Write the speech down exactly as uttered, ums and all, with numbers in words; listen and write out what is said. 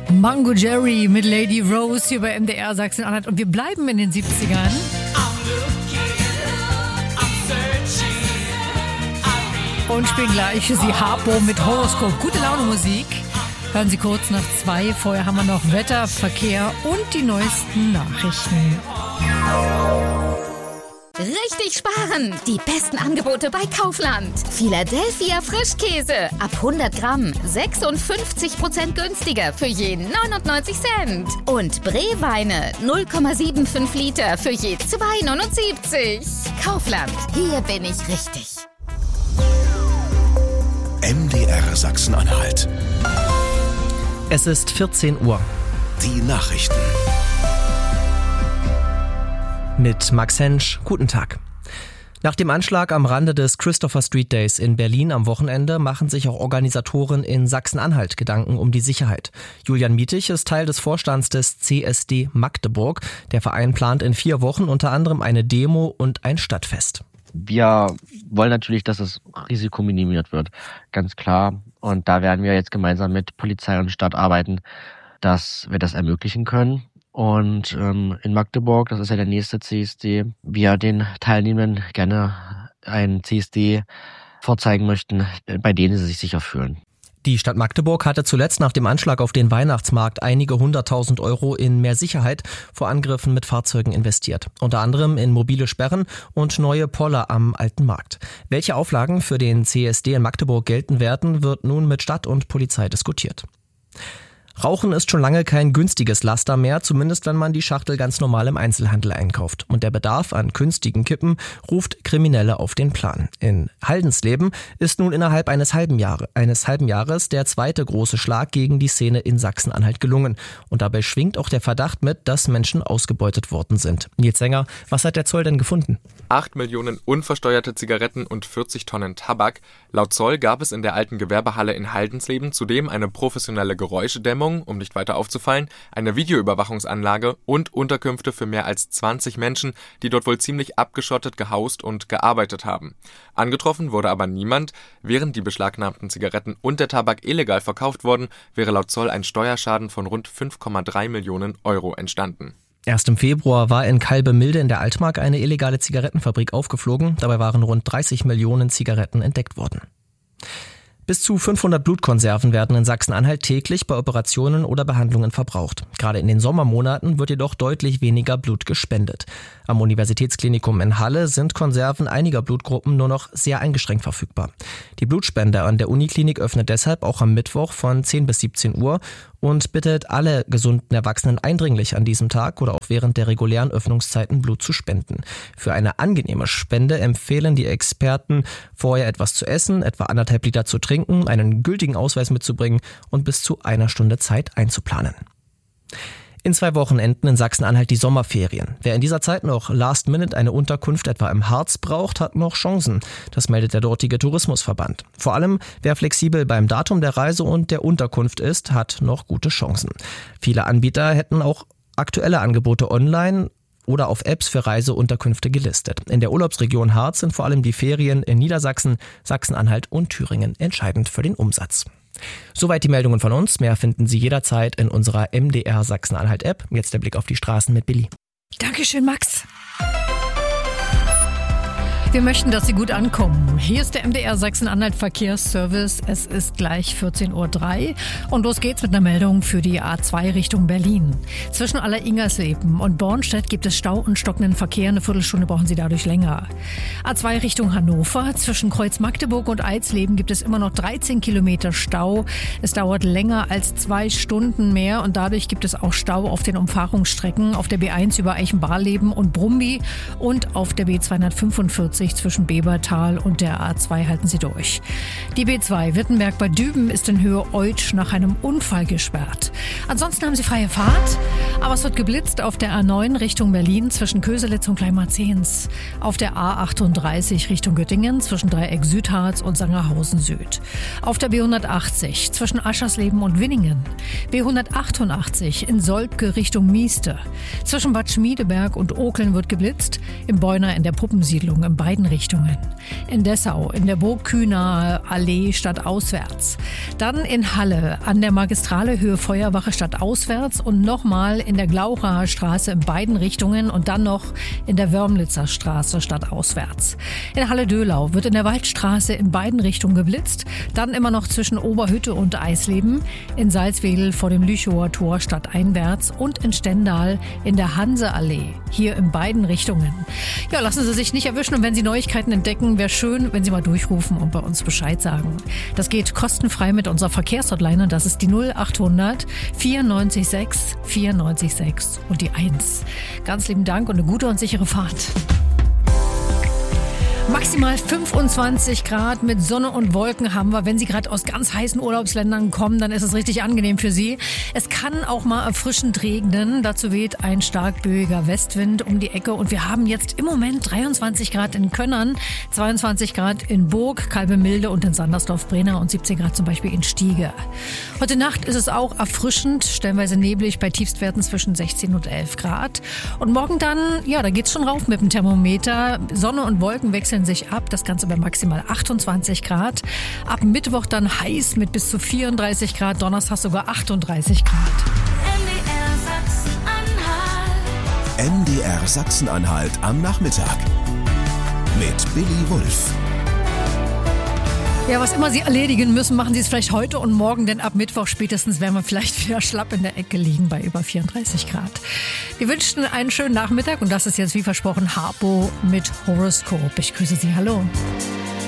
Mango Jerry mit Lady Rose hier bei M D R Sachsen-Anhalt. Und wir bleiben in den siebzigern. Und spielen gleich Sie Harpo mit Horoskop. Gute Laune Musik. Hören Sie kurz nach zwei. Vorher haben wir noch Wetter, Verkehr und die neuesten Nachrichten. Richtig sparen! Die besten Angebote bei Kaufland. Philadelphia Frischkäse. Ab hundert Gramm. sechsundfünfzig Prozent günstiger für je neunundneunzig Cent. Und Bree-Weine. null Komma fünfundsiebzig Liter für je zwei neunundsiebzig. Kaufland. Hier bin ich richtig. M D R Sachsen-Anhalt. Es ist vierzehn Uhr. Die Nachrichten. Mit Max Hensch, guten Tag. Nach dem Anschlag am Rande des Christopher Street Days in Berlin am Wochenende machen sich auch Organisatoren in Sachsen-Anhalt Gedanken um die Sicherheit. Julian Mietig ist Teil des Vorstands des C S D Magdeburg. Der Verein plant in vier Wochen unter anderem eine Demo und ein Stadtfest. Wir wollen natürlich, dass das Risiko minimiert wird, ganz klar. Und da werden wir jetzt gemeinsam mit Polizei und Stadt arbeiten, dass wir das ermöglichen können. Und ähm, in Magdeburg, das ist ja der nächste C S D, wir den Teilnehmenden gerne einen C S D vorzeigen möchten, bei denen sie sich sicher fühlen. Die Stadt Magdeburg hatte zuletzt nach dem Anschlag auf den Weihnachtsmarkt einige hunderttausend Euro in mehr Sicherheit vor Angriffen mit Fahrzeugen investiert. Unter anderem in mobile Sperren und neue Poller am Alten Markt. Welche Auflagen für den C S D in Magdeburg gelten werden, wird nun mit Stadt und Polizei diskutiert. Rauchen ist schon lange kein günstiges Laster mehr, zumindest wenn man die Schachtel ganz normal im Einzelhandel einkauft. Und der Bedarf an künstigen Kippen ruft Kriminelle auf den Plan. In Haldensleben ist nun innerhalb eines halben, Jahre, eines halben Jahres der zweite große Schlag gegen die Szene in Sachsen-Anhalt gelungen. Und dabei schwingt auch der Verdacht mit, dass Menschen ausgebeutet worden sind. Nils Sänger, was hat der Zoll denn gefunden? Acht Millionen unversteuerte Zigaretten und vierzig Tonnen Tabak. Laut Zoll gab es in der alten Gewerbehalle in Haldensleben zudem eine professionelle Geräuschedämmung, um nicht weiter aufzufallen, eine Videoüberwachungsanlage und Unterkünfte für mehr als zwanzig Menschen, die dort wohl ziemlich abgeschottet gehaust und gearbeitet haben. Angetroffen wurde aber niemand. Während die beschlagnahmten Zigaretten und der Tabak illegal verkauft wurden, wäre laut Zoll ein Steuerschaden von rund fünf Komma drei Millionen Euro entstanden. Erst im Februar war in Kalbemilde in der Altmark eine illegale Zigarettenfabrik aufgeflogen. Dabei waren rund dreißig Millionen Zigaretten entdeckt worden. Bis zu fünfhundert Blutkonserven werden in Sachsen-Anhalt täglich bei Operationen oder Behandlungen verbraucht. Gerade in den Sommermonaten wird jedoch deutlich weniger Blut gespendet. Am Universitätsklinikum in Halle sind Konserven einiger Blutgruppen nur noch sehr eingeschränkt verfügbar. Die Blutspende an der Uniklinik öffnet deshalb auch am Mittwoch von zehn bis siebzehn Uhr und bittet alle gesunden Erwachsenen eindringlich an diesem Tag oder auch während der regulären Öffnungszeiten Blut zu spenden. Für eine angenehme Spende empfehlen die Experten, vorher etwas zu essen, etwa anderthalb Liter zu trinken, einen gültigen Ausweis mitzubringen und bis zu einer Stunde Zeit einzuplanen. In zwei Wochenenden in Sachsen-Anhalt die Sommerferien. Wer in dieser Zeit noch last minute eine Unterkunft etwa im Harz braucht, hat noch Chancen. Das meldet der dortige Tourismusverband. Vor allem, wer flexibel beim Datum der Reise und der Unterkunft ist, hat noch gute Chancen. Viele Anbieter hätten auch aktuelle Angebote online oder auf Apps für Reiseunterkünfte gelistet. In der Urlaubsregion Harz sind vor allem die Ferien in Niedersachsen, Sachsen-Anhalt und Thüringen entscheidend für den Umsatz. Soweit die Meldungen von uns. Mehr finden Sie jederzeit in unserer M D R Sachsen-Anhalt-App. Jetzt der Blick auf die Straßen mit Billy. Dankeschön, Max. Wir möchten, dass Sie gut ankommen. Hier ist der M D R Sachsen-Anhalt Verkehrsservice. Es ist gleich vierzehn Uhr drei und los geht's mit einer Meldung für die A zwei Richtung Berlin. Zwischen Alleringersleben und Bornstedt gibt es Stau und stockenden Verkehr. Eine Viertelstunde brauchen Sie dadurch länger. A zwei Richtung Hannover. Zwischen Kreuz Magdeburg und Eisleben gibt es immer noch dreizehn Kilometer Stau. Es dauert länger als zwei Stunden mehr und dadurch gibt es auch Stau auf den Umfahrungsstrecken auf der B eins über Eichenbarleben und Brumby und auf der B zweihundertfünfundvierzig zwischen Bebertal und der A zwei halten Sie durch. Die B zwei Wittenberg bei Düben ist in Höhe Eutsch nach einem Unfall gesperrt. Ansonsten haben Sie freie Fahrt, aber es wird geblitzt auf der A neun Richtung Berlin zwischen Köselitz und Kleinmarzehns. Auf der A achtunddreißig Richtung Göttingen zwischen Dreieck Südharz und Sangerhausen Süd. Auf der B hundertachtzig zwischen Aschersleben und Winningen. B hundertachtundachtzig in Solbke Richtung Mieste. Zwischen Bad Schmiedeberg und Okeln wird geblitzt. Im Beuner in der Puppensiedlung im Bayern beiden Richtungen. In Dessau, in der Burg-Kühner Allee stadtauswärts. Dann in Halle an der Magistrale Höhe Feuerwache stadtauswärts und nochmal in der Glauchaer Straße in beiden Richtungen und dann noch in der Wörmlitzer Straße stadtauswärts. In Halle-Döhlau wird in der Waldstraße in beiden Richtungen geblitzt. Dann immer noch zwischen Oberhütte und Eisleben. In Salzwedel vor dem Lüchower Tor stadteinwärts und in Stendal in der Hanseallee. Hier in beiden Richtungen. Ja, lassen Sie sich nicht erwischen und wenn Sie Neuigkeiten entdecken, wäre schön, wenn Sie mal durchrufen und bei uns Bescheid sagen. Das geht kostenfrei mit unserer Verkehrshotline und das ist die null achthundert vierundneunzig sechs vierundneunzig sechs und die eins. Ganz lieben Dank und eine gute und sichere Fahrt. Maximal fünfundzwanzig Grad mit Sonne und Wolken haben wir. Wenn Sie gerade aus ganz heißen Urlaubsländern kommen, dann ist es richtig angenehm für Sie. Es kann auch mal erfrischend regnen. Dazu weht ein stark böiger Westwind um die Ecke. Und wir haben jetzt im Moment dreiundzwanzig Grad in Könnern, zweiundzwanzig Grad in Burg, Kalbemilde und in Sandersdorf-Brenner und siebzehn Grad zum Beispiel in Stiege. Heute Nacht ist es auch erfrischend, stellenweise neblig bei Tiefstwerten zwischen sechzehn und elf Grad. Und morgen dann, ja, da geht's schon rauf mit dem Thermometer. Sonne und Wolken wechseln sich ab, das Ganze bei maximal achtundzwanzig Grad. Ab Mittwoch dann heiß mit bis zu vierunddreißig Grad, Donnerstag sogar achtunddreißig Grad. M D R Sachsen-Anhalt am Nachmittag mit Billy Wulff. Ja, was immer Sie erledigen müssen, machen Sie es vielleicht heute und morgen, denn ab Mittwoch spätestens werden wir vielleicht wieder schlapp in der Ecke liegen bei über vierunddreißig Grad. Wir wünschen einen schönen Nachmittag und das ist jetzt wie versprochen Harpo mit Horoskop. Ich grüße Sie, hallo.